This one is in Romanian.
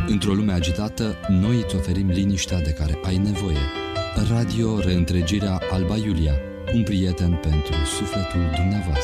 Într-o lume agitată, noi îți oferim liniștea de care ai nevoie. Radio Reîntregirea Alba Iulia, un prieten pentru sufletul dumneavoastră.